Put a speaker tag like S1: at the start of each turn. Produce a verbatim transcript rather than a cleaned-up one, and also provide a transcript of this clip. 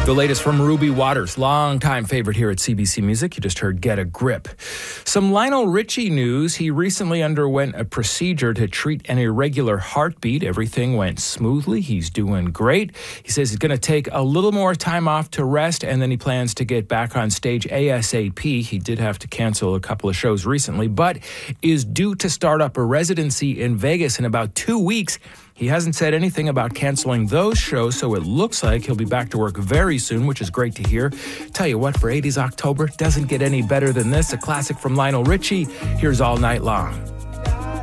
S1: The latest from Ruby Waters, longtime favorite here at C B C Music. You just heard Get a Grip. Some Lionel Richie news. He recently underwent a procedure to treat an irregular heartbeat. Everything went smoothly. He's doing great. He says he's going to take a little more time off to rest, and then he plans to get back on stage ASAP. He did have to cancel a couple of shows recently, but is due to start up a residency in Vegas in about two weeks. He hasn't said anything about canceling those shows, so it looks like he'll be back to work very soon, which is great to hear. Tell you what, for eighties October, doesn't get any better than this. A classic from Lionel Richie. Here's All Night Long.